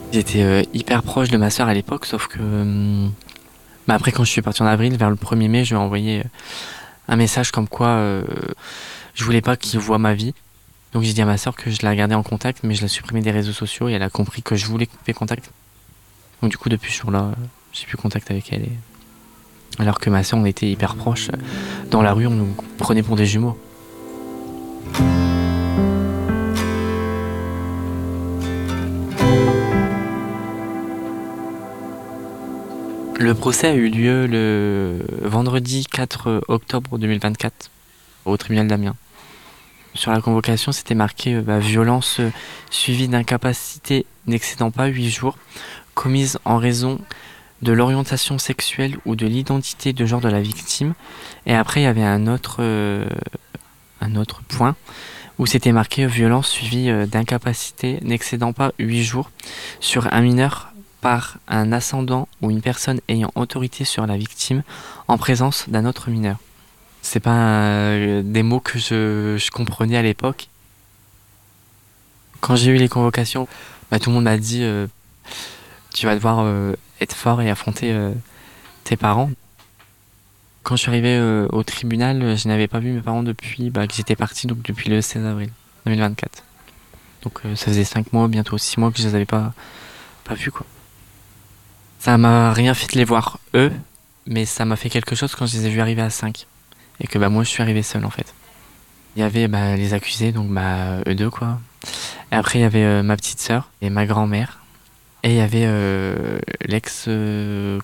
J'étais hyper proche de ma sœur à l'époque, sauf que après quand je suis parti en avril, vers le 1er mai, je lui ai envoyé un message comme quoi je voulais pas qu'il voie ma vie. Donc j'ai dit à ma sœur que je la gardais en contact, mais je l'ai supprimé des réseaux sociaux et elle a compris que je voulais couper contact. Donc du coup depuis ce jour-là, j'ai plus contact avec elle. Alors que ma sœur, on était hyper proches. Dans la rue, on nous prenait pour des jumeaux. Le procès a eu lieu le vendredi 4 octobre 2024 au tribunal d'Amiens. Sur la convocation, c'était marqué violence suivie d'incapacité n'excédant pas 8 jours, commise en raison de l'orientation sexuelle ou de l'identité de genre de la victime. Et après, il y avait un autre point où c'était marqué violence suivie d'incapacité n'excédant pas 8 jours sur un mineur par un ascendant ou une personne ayant autorité sur la victime en présence d'un autre mineur. C'est pas des mots que je comprenais à l'époque. Quand j'ai eu les convocations, tout le monde m'a dit tu vas devoir être fort et affronter tes parents. Quand je suis arrivé au tribunal, je n'avais pas vu mes parents depuis que j'étais parti, donc depuis le 16 avril 2024. Donc ça faisait 5 mois, bientôt 6 mois que je les avais pas vus quoi. Ça m'a rien fait de les voir eux, mais ça m'a fait quelque chose quand je les ai vus arriver à 5. Et que moi je suis arrivé seul en fait. Il y avait les accusés, donc eux deux quoi. Et après il y avait ma petite sœur et ma grand-mère. Et il y avait l'ex